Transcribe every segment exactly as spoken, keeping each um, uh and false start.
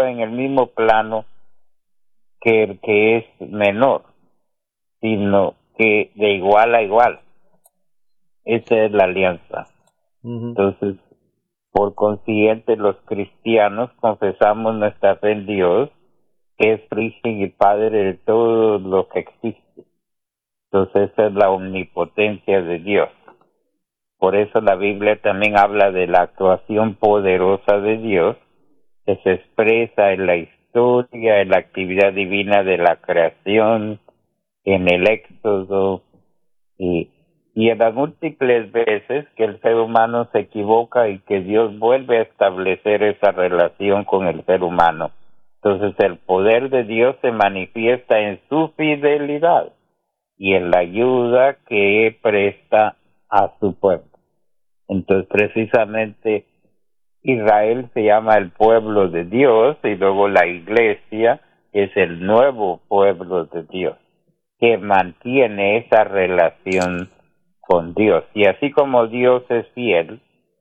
encuentra en el mismo plano que el que es menor, sino que de igual a igual. Esa es la alianza. Uh-huh. Entonces, por consiguiente, los cristianos confesamos nuestra fe en Dios, que es origen y padre de todo lo que existe. Entonces, esa es la omnipotencia de Dios. Por eso la Biblia también habla de la actuación poderosa de Dios, que se expresa en la historia, en la actividad divina de la creación, en el Éxodo, y, y en las múltiples veces que el ser humano se equivoca y que Dios vuelve a establecer esa relación con el ser humano. Entonces el poder de Dios se manifiesta en su fidelidad y en la ayuda que presta a su pueblo. Entonces precisamente Israel se llama el pueblo de Dios y luego la iglesia es el nuevo pueblo de Dios que mantiene esa relación con Dios. Y así como Dios es fiel,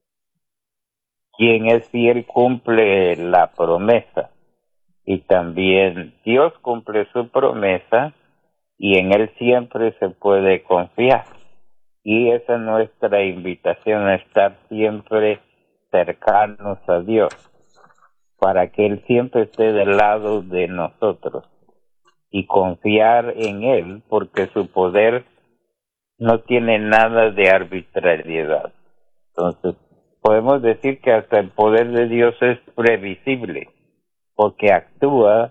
quien es fiel cumple la promesa y también Dios cumple su promesa y en Él siempre se puede confiar. Y esa es nuestra invitación, a estar siempre cercanos a Dios, para que Él siempre esté del lado de nosotros y confiar en Él, porque su poder no tiene nada de arbitrariedad. Entonces, podemos decir que hasta el poder de Dios es previsible, porque actúa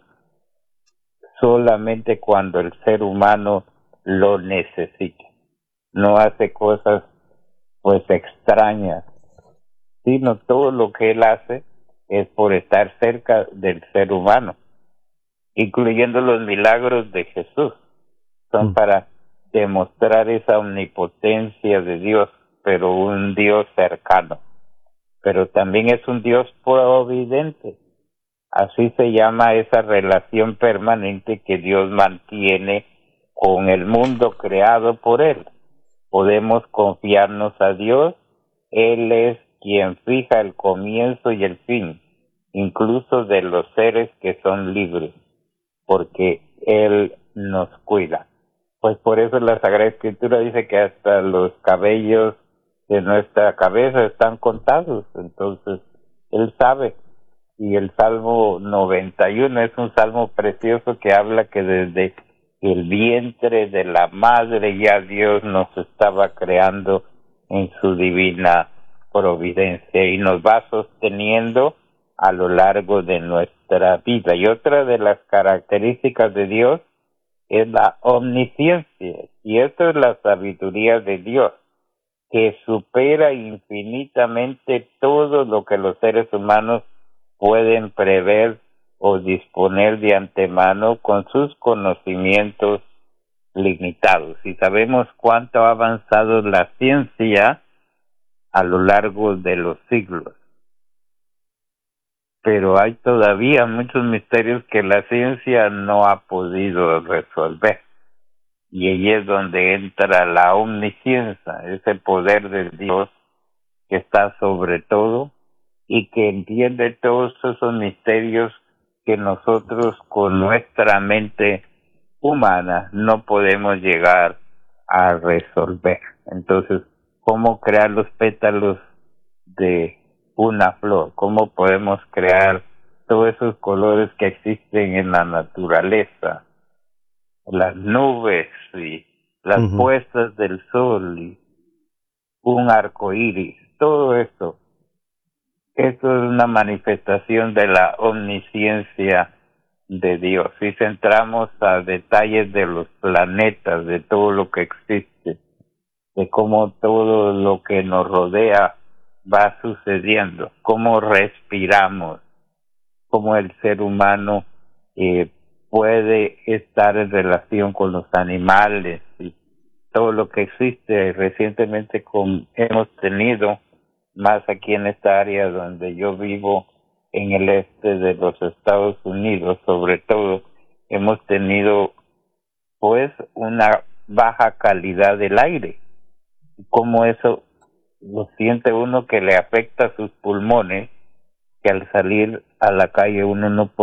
solamente cuando el ser humano lo necesita. No hace cosas pues extrañas, sino todo lo que Él hace es por estar cerca del ser humano, incluyendo los milagros de Jesús. Son mm. para demostrar esa omnipotencia de Dios, pero un Dios cercano. Pero también es un Dios providente. Así se llama esa relación permanente que Dios mantiene con el mundo creado por Él. Podemos confiarnos a Dios. Él es quien fija el comienzo y el fin, incluso de los seres que son libres, porque Él nos cuida. Pues por eso la Sagrada Escritura dice que hasta los cabellos de nuestra cabeza están contados. Entonces, Él sabe. Y el Salmo noventa y uno es un salmo precioso que habla que desde el vientre de la madre ya Dios nos estaba creando en su divina providencia y nos va sosteniendo a lo largo de nuestra vida. Y otra de las características de Dios es la omnisciencia, y esto es la sabiduría de Dios, que supera infinitamente todo lo que los seres humanos pueden prever o disponer de antemano con sus conocimientos limitados. Y sabemos cuánto ha avanzado la ciencia a lo largo de los siglos. Pero hay todavía muchos misterios que la ciencia no ha podido resolver. Y ahí es donde entra la omnisciencia, ese poder de Dios que está sobre todo y que entiende todos esos misterios que nosotros con nuestra mente humana no podemos llegar a resolver. Entonces, ¿cómo crear los pétalos de una flor? ¿Cómo podemos crear todos esos colores que existen en la naturaleza? Las nubes y las uh-huh. puestas del sol y un arco iris, todo esto. Esto es una manifestación de la omnisciencia de Dios. Si centramos a detalles de los planetas, de todo lo que existe, de cómo todo lo que nos rodea va sucediendo, cómo respiramos, cómo el ser humano eh, puede estar en relación con los animales y todo lo que existe. Recientemente con, hemos tenido, más aquí en esta área donde yo vivo, en el este de los Estados Unidos, sobre todo, hemos tenido pues una baja calidad del aire. Como eso lo siente uno que le afecta a sus pulmones, que al salir a la calle uno no puede